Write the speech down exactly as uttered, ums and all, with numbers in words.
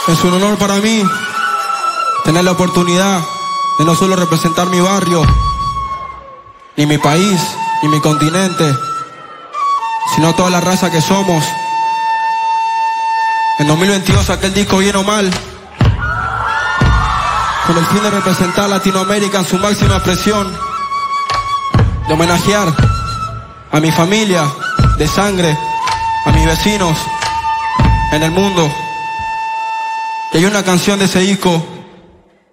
Es un honor para mí tener la oportunidad de no solo representar mi barrio, ni mi país, ni mi continente, sino toda la raza que somos. En dos mil veintidós saqué el disco Bien o Mal, con el fin de representar a Latinoamérica en su máxima expresión, de homenajear a mi familia de sangre, a mis vecinos en el mundo. Y hay una canción de ese disco